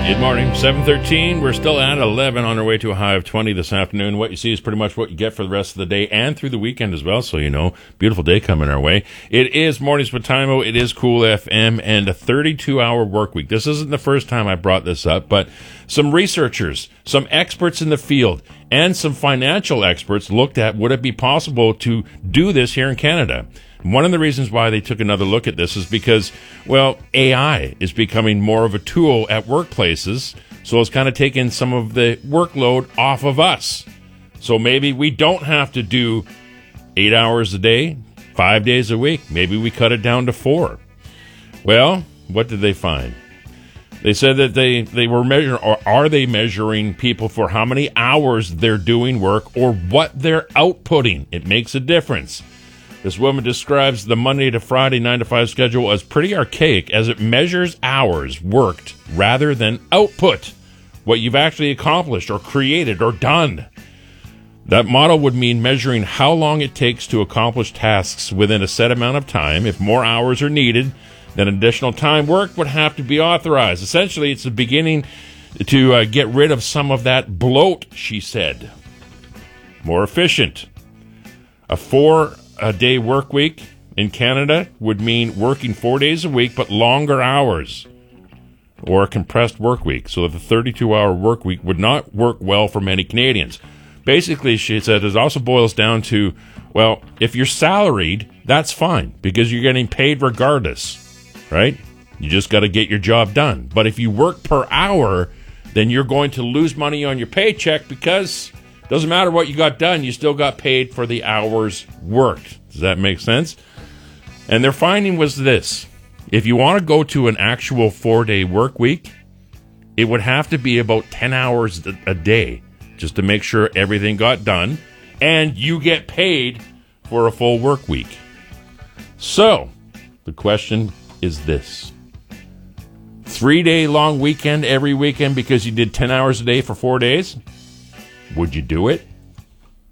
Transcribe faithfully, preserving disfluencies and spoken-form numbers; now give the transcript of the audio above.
Good morning, seven thirteen. We're still at eleven on our way to a high of twenty this afternoon. What you see is pretty much what you get for the rest of the day and through the weekend as well, so you know. Beautiful day coming our way. It is Mornings with Timo. It is Cool F M and a thirty-two hour work week. This isn't the first time I brought this up, but some researchers, some experts in the field, and some financial experts looked at would it be possible to do this here in Canada. One of the reasons why they took another look at this is because, well, A I is becoming more of a tool at workplaces, so it's kind of taking some of the workload off of us. So maybe we don't have to do eight hours a day, five days a week. Maybe we cut it down to four. Well, what did they find? They said that they, they were measuring, or are they measuring people for how many hours they're doing work or what they're outputting? It makes a difference. This woman describes the Monday to Friday nine to five schedule as pretty archaic as it measures hours worked rather than output, what you've actually accomplished or created or done. That model would mean measuring how long it takes to accomplish tasks within a set amount of time. If more hours are needed, then additional time worked would have to be authorized. Essentially, it's the beginning to uh, get rid of some of that bloat, she said. More efficient. A four a day work week in Canada would mean working four days a week, but longer hours, or a compressed work week. So the thirty-two hour work week would not work well for many Canadians. Basically, she said, it also boils down to, well, if you're salaried, that's fine because you're getting paid regardless, right? You just got to get your job done. But if you work per hour, then you're going to lose money on your paycheck because doesn't matter what you got done, you still got paid for the hours worked. Does that make sense? And their finding was this. If you want to go to an actual four-day work week, it would have to be about ten hours a day just to make sure everything got done and you get paid for a full work week. So, the question is this. Three-day long weekend every weekend because you did ten hours a day for four days? Would you do it?